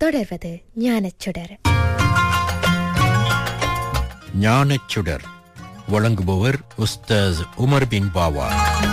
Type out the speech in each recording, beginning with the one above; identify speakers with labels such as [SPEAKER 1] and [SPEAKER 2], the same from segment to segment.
[SPEAKER 1] தொடர்வது ஞானச்சுடர்.
[SPEAKER 2] ஞானச்சுடர் வழங்குபவர் உஸ்தாஸ் உமர் பின் பாவா.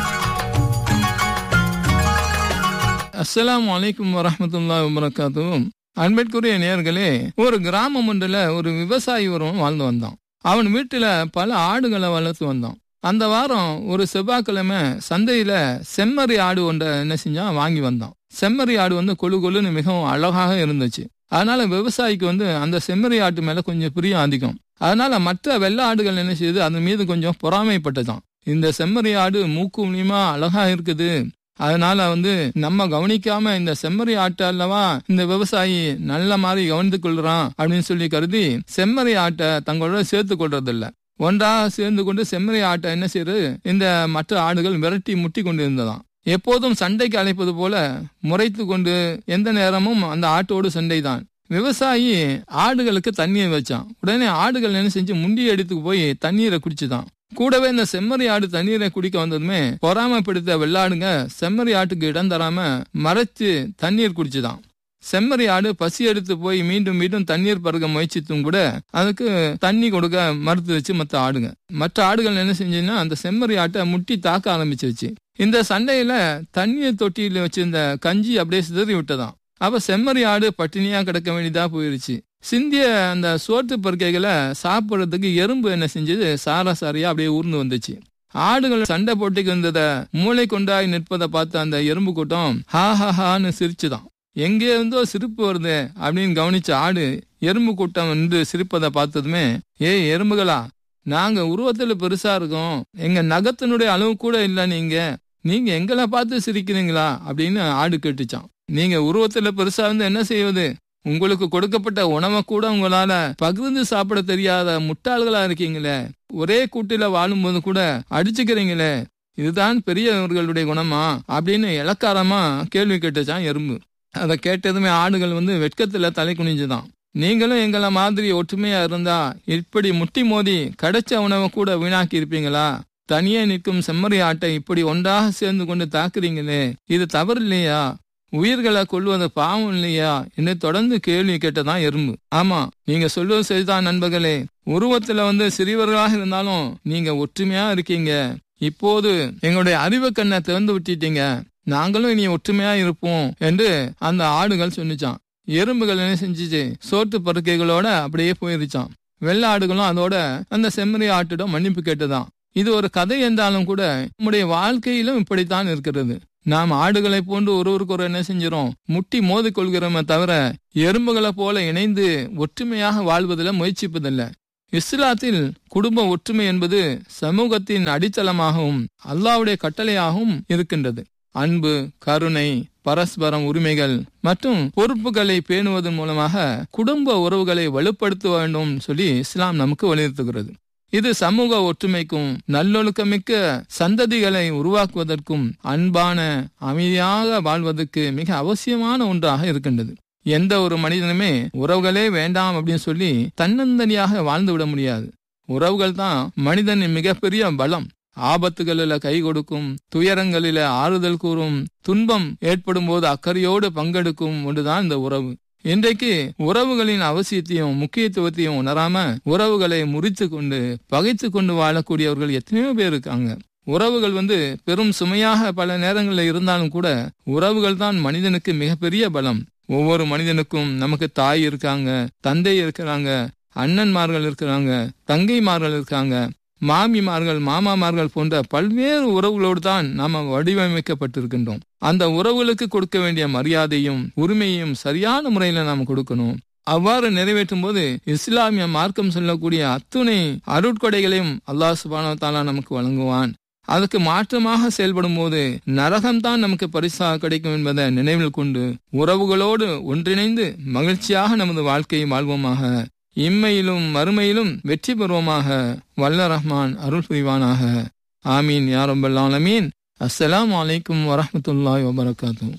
[SPEAKER 3] அஸ்ஸலாமு அலைக்கும் வரஹ்மத்துல்லாஹி வபரகாத்துஹு. அன்பிற்குரிய நேயர்களே, ஒரு கிராமம் ஒன்றுல ஒரு விவசாயி ஒருவன் வாழ்ந்து வந்தான். அவன் வீட்டுல பல ஆடுகளை வளர்த்து வந்தான். அந்த வாரம் ஒரு செவ்வாய்க்கிழமை சந்தையில செம்மறி ஆடு ஒன்றை என்ன செஞ்சான், வாங்கி வந்தான். செம்மறி ஆடு கொழு கொழுன்னு மிகவும் அழகாக இருந்துச்சு. அதனால விவசாயிக்கு அந்த செம்மறி ஆட்டு மேல கொஞ்சம் பிரியம் அதிகம். அதனால மற்ற வெள்ளை ஆடுகள் என்ன செய்யுது, அதன் மீது கொஞ்சம் பொறாமைப்பட்டதான். இந்த செம்மறி ஆடு மூக்கு மூலியமா அழகா இருக்குது, அதனால நம்ம கவனிக்காம இந்த செம்மறி ஆட்டை அல்லவா இந்த விவசாயி நல்ல மாதிரி கவனித்துக் கொள்றான் அப்படின்னு சொல்லி கருதி செம்மறி ஆட்டை தங்களோட சேர்த்து கொள்றது இல்ல. ஒன்றாக சேர்ந்து கொண்டு செம்மறி ஆட்டை என்ன செய்யறது, இந்த மற்ற ஆடுகள் விரட்டி முட்டி கொண்டு இருந்ததாம். எப்போதும் சண்டைக்கு அழைப்பது போல முறைத்து கொண்டு எந்த நேரமும் அந்த ஆட்டோடு சண்டை தான். விவசாயி ஆடுகளுக்கு தண்ணீர் வச்சான். உடனே ஆடுகள் என்ன செஞ்சு முண்டி எடுத்துக்கு போய் தண்ணீரை குடிச்சுதான். கூடவே இந்த செம்மறி ஆடு தண்ணீரை குடிக்க வந்ததுமே பொறாமைப்படுத்த வெள்ளாடுங்க செம்மறி ஆட்டுக்கு இடம் தராம மறைச்சு தண்ணீர் குடிச்சுதான். செம்மறி ஆடு பசி எடுத்து போய் மீண்டும் மீண்டும் தண்ணீர் பருக முயற்சித்தும் கூட அதுக்கு தண்ணி கொடுக்க மறுத்து வச்சு மற்ற ஆடுகள் என்ன செஞ்சுன்னா அந்த செம்மறி ஆட்டை முட்டி தாக்க ஆரம்பிச்சிருச்சு. இந்த சண்டையில தண்ணீர் தொட்டியில வச்சிருந்த கஞ்சி அப்படியே சிதறி விட்டதாம். அப்ப செம்மறி ஆடு பட்டினியா கிடக்க வேண்டியதா போயிருச்சு. சிந்திய அந்த சோற்று பருக்கைகளை சாப்பிடுறதுக்கு எறும்பு என்ன செஞ்சது, சாரியா அப்படியே ஊர்ந்து வந்துச்சு. ஆடுகள் சண்டை போட்டுக்கு இருந்தத மூளை கொண்டாய் நிற்பதை பார்த்து அந்த எறும்பு கூட்டம் ஹான்னு சிரிச்சுதான். எங்கே இருந்தோ சிரிப்பு வருது அப்படின்னு கவனிச்ச ஆடு எறும்பு கூட்டம் நின்று சிரிப்பதை பார்த்ததுமே, ஏய் எறும்புகளா, நாங்க உருவத்துல பெருசா இருக்கோம், எங்க நகத்தினுடைய அளவு கூட இல்ல, நீங்க எங்களை பார்த்து சிரிக்கிறீங்களா அப்படின்னு ஆடு கேட்டுச்சான். நீங்க உருவத்துல பெருசா என்ன செய்வது, உங்களுக்கு கொடுக்கப்பட்ட உணவை கூட உங்களால பகிர்ந்து சாப்பிட தெரியாத முட்டாள்களா இருக்கீங்களே, ஒரே கூட்டில வாழும்போது கூட அடிச்சுக்கிறீங்களே, இதுதான் பெரியவர்களுடைய குணமா அப்படின்னு இலக்காரமா கேள்வி கேட்டுச்சான் எறும்பு. அதை கேட்டதுமே ஆடுகள் வெட்கத்துல தலை குனிஞ்சுதான். நீங்களும் எங்களை மாதிரி ஒற்றுமையா இருந்தா இப்படி முட்டி மோதி கிடைச்ச உணவை கூட வீணாக்கி இருப்பீங்களா? தனியே நிற்கும் செம்மறி ஆட்டை இப்படி ஒன்றாக சேர்ந்து கொண்டு தாக்குறீங்களே, இது தவறு இல்லையா? உயிர்களை கொள்வது பாவம் இல்லையா என்று தொடர்ந்து கேள்வி கேட்டதான் எறும்பு. ஆமா, நீங்க சொல்வது சரிதான் நண்பர்களே, உருவத்துல சிறியவர்களாக இருந்தாலும் நீங்க ஒற்றுமையா இருக்கீங்க. இப்போது எங்களுடைய அறிவு கண்ணை திறந்து விட்டுட்டீங்க, நாங்களும் இனி ஒற்றுமையா இருப்போம் என்று அந்த ஆடுகள் சொன்னிச்சான். எறும்புகள் என்ன செஞ்சிச்சு, சோற்று பருக்கைகளோட அப்படியே போயிருச்சான். வெள்ளை ஆடுகளும் அதோட அந்த செம்மறி ஆட்டிடம் மன்னிப்பு கேட்டதான். இது ஒரு கதை என்றாலும் கூட நம்முடைய வாழ்க்கையிலும் இப்படித்தான் இருக்கிறது. நாம் ஆடுகளை போன்று ஒருவருக்கு என்ன செஞ்சிரோம், முட்டி மோதி கொள்கிறோமே தவிர எறும்புகளை போல இணைந்து ஒற்றுமையாக வாழ்வதில் முயற்சிப்பதில்லை. இஸ்லாத்தில் குடும்ப ஒற்றுமை என்பது சமூகத்தின் அடித்தளமாகவும் அல்லாஹ்வுடைய கட்டளையாகவும் இருக்கின்றது. அன்பு, கருணை, பரஸ்பரம் உரிமைகள் மற்றும் பொறுப்புகளை பேணுவதன் மூலமாக குடும்ப உறவுகளை வலுப்படுத்த வேண்டும் சொல்லி இஸ்லாம் நமக்கு வலியுறுத்துகிறது. இது சமூக ஒற்றுமைக்கும் நல்லொழுக்கமிக்க சந்ததிகளை உருவாக்குவதற்கும் அன்பான அமைதியாக வாழ்வதற்கு மிக அவசியமான ஒன்றாக இருக்கின்றது. எந்த ஒரு மனிதனுமே உறவுகளே வேண்டாம் அப்படின்னு சொல்லி தன்னந்தனியாக வாழ்ந்து விட முடியாது. உறவுகள் தான் மனிதனின் மிகப்பெரிய பலம். ஆபத்துகளில கை கொடுக்கும், துயரங்களில ஆறுதல் கூறும், துன்பம் ஏற்படும் போது அக்கறையோடு பங்கெடுக்கும் ஒன்றுதான் இந்த உறவு. இன்றைக்கு உறவுகளின் அவசியத்தையும் முக்கியத்துவத்தையும் உணராம உறவுகளை முறித்து கொண்டு பகைத்து கொண்டு வாழக்கூடியவர்கள் எத்தனையோ பேர் இருக்காங்க. உறவுகள் பெரும் சுமையாக பல நேரங்களில் இருந்தாலும் கூட உறவுகள் தான் மனிதனுக்கு மிகப்பெரிய பலம். ஒவ்வொரு மனிதனுக்கும் நமக்கு தாய் இருக்காங்க, தந்தை இருக்கிறாங்க, அண்ணன்மார்கள் இருக்கிறாங்க, தங்கைமார்கள் இருக்காங்க, மாமிமார்கள், மாமாமார்கள் போன்ற பல்வேறு உறவுகளோடு தான் நாம வடிவமைக்கப்பட்டிருக்கின்றோம். அந்த உறவுகளுக்கு கொடுக்க வேண்டிய மரியாதையும் உரிமையும் சரியான முறையில நாம் கொடுக்கணும். அவ்வாறு நிறைவேற்றும் போது இஸ்லாமிய மார்க்கம் சொல்லக்கூடிய அத்துணை அருட்கொடைகளையும் அல்லாஹ் சுப்ஹானஹு வ தஆலா நமக்கு வழங்குவான். அதுக்கு மாற்றமாக செயல்படும் போது நரகம்தான் நமக்கு பரிசாக கிடைக்கும் என்பதை நினைவில் கொண்டு உறவுகளோடு ஒன்றிணைந்து மகிழ்ச்சியாக நமது வாழ்க்கையை வாழ்வோமாக. இம்மையிலும் மறுமையிலும் வெற்றி பெறுவோமாக. வல்ல ரஹ்மான் அருள் புரிவானாக. ஆமீன் யா ரப்பல் ஆலமீன். அஸ்ஸலாமு அலைக்கும் வரஹ்மத்துல்லாஹி வபரகாத்துஹு.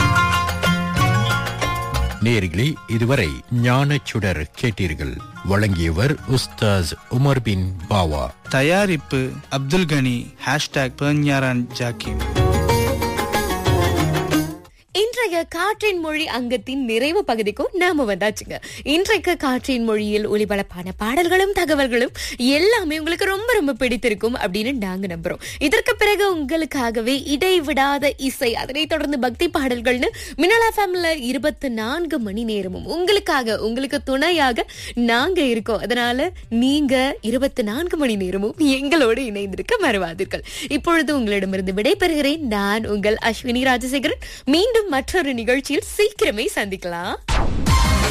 [SPEAKER 2] நேயர்களே, இதுவரை ஞானச்சுடர் கேட்டீர்கள். வழங்கியவர் உஸ்தாஸ் உமர் பின் பாவா.
[SPEAKER 4] தயாரிப்பு அப்துல் கனி. #பெர்ஞாரான் ஜாக்கிம்.
[SPEAKER 1] இன்றைய காற்றின் மொழி அங்கத்தின் நிறைவு பகுதிக்கும் நாம வந்தாச்சுங்க. இன்றைக்கு காற்றின் மொழியில் ஒளிபரப்பான பாடல்களும் தகவல்களும் எல்லாமே உங்களுக்கு ரொம்ப ரொம்ப பிடித்திருக்கும் அப்படின்னு நாங்க நம்புறோம். இதற்கு பிறகு உங்களுக்காகவே இடைவிடாத இசை, அதனை தொடர்ந்து பக்தி பாடல்கள்னு மின்னல் எஃப்எம்ல 24 மணி நேரமும் உங்களுக்கு துணையாக நாங்க இருக்கோம். அதனால நீங்க 24 மணி நேரமும் எங்களோடு இணைந்திருக்க மறவாதீர்கள். இப்பொழுது உங்களிடமிருந்து விடைபெறுகிறேன். நான் உங்கள் அஸ்வினி ராஜசேகரன். மீண்டும் மற்றொரு நிகழ்ச்சியில் சீக்கிரமே சந்திக்கலாம்.